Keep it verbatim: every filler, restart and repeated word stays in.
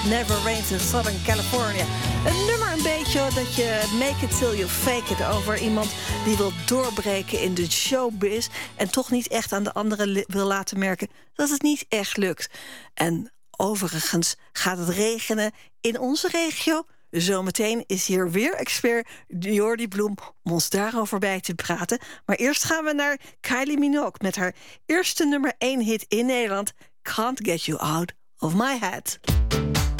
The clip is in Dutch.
Never Rains in Southern California. Een nummer een beetje dat je make it till you fake it over iemand die wil doorbreken in de showbiz en toch niet echt aan de anderen li- wil laten merken dat het niet echt lukt. En overigens gaat het regenen in onze regio. Zometeen is hier weer expert Jordi Bloem om ons daarover bij te praten. Maar eerst gaan we naar Kylie Minogue met haar eerste nummer één hit in Nederland, Can't Get You Out of My Head.